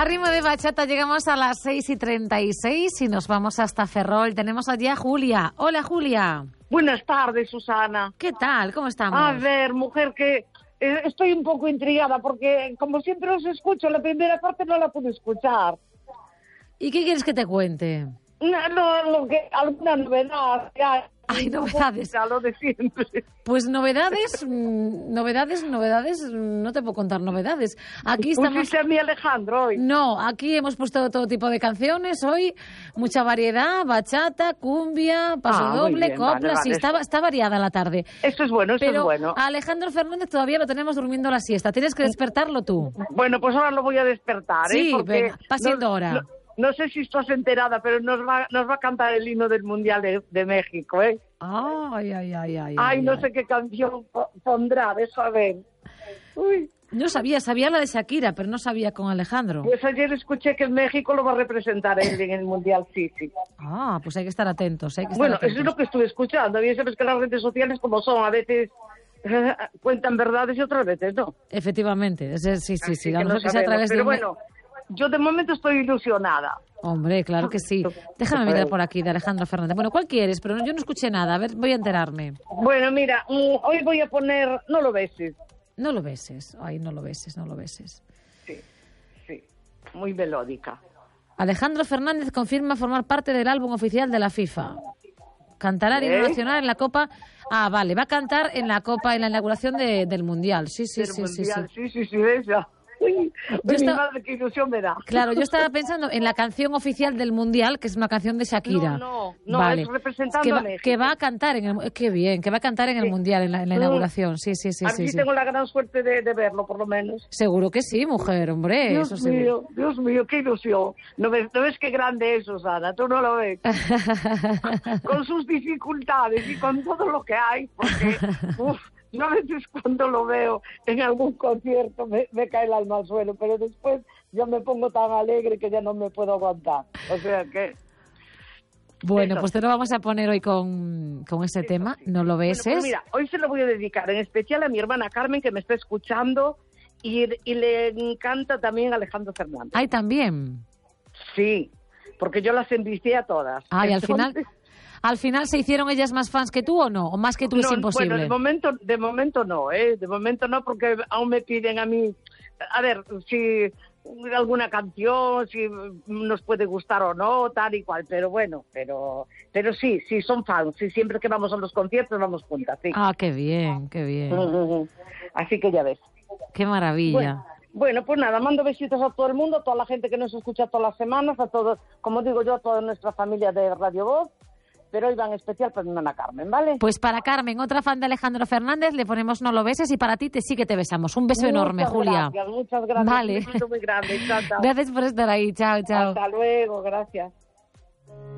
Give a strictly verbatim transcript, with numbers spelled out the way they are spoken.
A ritmo de bachata llegamos a las seis y treinta y seis y nos vamos hasta Ferrol. Tenemos allí a Julia. Hola, Julia. Buenas tardes, Susana. ¿Qué tal? ¿Cómo estamos? A ver, mujer, que eh, estoy un poco intrigada porque como siempre os escucho, la primera parte no la pude escuchar. ¿Y qué quieres que te cuente? No, no, lo que, alguna novedad. Ya, Ay, novedades. Ya, lo de siempre. Pues novedades, mmm, novedades, novedades, no te puedo contar novedades. Aquí estamos... ¿Pusiste a mi Alejandro hoy? No, aquí hemos puesto todo tipo de canciones hoy, mucha variedad, bachata, cumbia, paso ah, doble, bien, copla, vale, sí, vale. está, está variada la tarde. Esto es bueno, esto Pero es bueno. a Alejandro Fernández todavía lo tenemos durmiendo la siesta, tienes que despertarlo tú. Bueno, pues ahora lo voy a despertar, Sí, ¿eh? Porque venga, va siendo no, hora. No, no sé si estás enterada, pero nos va, nos va a cantar el himno del Mundial de, de México, ¿eh? Ay, ay, ay, ay. Ay, no ay. sé qué canción pondrá, de saber. Uy. No sabía, sabía la de Shakira, pero no sabía con Alejandro. Pues ayer escuché que en México lo va a representar él en el Mundial, sí, sí. Ah, pues hay que estar atentos, hay que estar Bueno, atentos. eso es lo que estuve escuchando. Bien sabes que las redes sociales como son, a veces eh, cuentan verdades y otras veces no. Efectivamente, es, es, sí, sí, Así sí. que A lo no mejor que sea a sabemos. través de Pero un- bueno, yo de momento estoy ilusionada. Hombre, claro que sí. Déjame mirar por aquí de Alejandro Fernández. Bueno, ¿cuál quieres? Pero yo no escuché nada. A ver, voy a enterarme. Bueno, mira, mm, hoy voy a poner No lo beses. No lo beses. Ay, no lo beses, no lo beses. Sí, sí, muy melódica. Alejandro Fernández confirma formar parte del álbum oficial de la FIFA. Cantará el himno ¿Eh? nacional en la Copa... Ah, vale, va a cantar en la Copa, en la inauguración de, del Mundial. Sí, sí, Del sí, sí, Mundial. sí. Sí, sí, sí, esa. Uy, Yo mi estaba- madre, qué ilusión me da. Claro, yo estaba pensando en la canción oficial del Mundial, que es una canción de Shakira. No, no, no, vale. es representando que va, a México. que va a cantar en el... Qué bien, que va a cantar en el Sí. Mundial, en la, en la Mm. inauguración. Sí, sí, sí, A sí, ver si sí. tengo la gran suerte de, de verlo, por lo menos. Seguro que sí, mujer, hombre. Dios eso seguro. mío, Dios mío, qué ilusión. ¿No ves, ¿No ves qué grande es, Susana? Tú no lo ves. Con sus dificultades y con todo lo que hay, porque uf, yo a veces cuando lo veo en algún concierto me, me cae el alma al suelo, pero después yo me pongo tan alegre que ya no me puedo aguantar. O sea que... Bueno, Eso. pues te lo vamos a poner hoy con, con ese tema. No lo Bueno, beses. pues mira, hoy se lo voy a dedicar en especial a mi hermana Carmen, que me está escuchando, y, y le encanta también a Alejandro Fernández. Ay, también. Sí, porque yo las envicié a todas. Ay, al final, Entonces, al final se hicieron ellas más fans que tú o no, o más que tú es no, imposible. Bueno, de momento, de momento no, ¿eh? De momento no, porque aún me piden a mí, a ver, si alguna canción, si nos puede gustar o no, tal y cual, pero bueno, pero pero sí, sí, son fans, sí, siempre que vamos a los conciertos vamos juntas, sí. Ah, qué bien, qué bien. Así que ya ves. Qué maravilla. Bueno, bueno, pues nada, mando besitos a todo el mundo, a toda la gente que nos escucha todas las semanas, a todos, como digo yo, a toda nuestra familia de Radio Voz, pero hoy va en especial para mi hermana Carmen, ¿vale? Pues para Carmen, otra fan de Alejandro Fernández, le ponemos No lo beses y para ti te sí que te besamos. Un beso Muchas enorme, Julia. Gracias, muchas gracias. Vale. Un beso muy grande. Chao, chao. Gracias por estar ahí. Chao, chao. Hasta luego, gracias.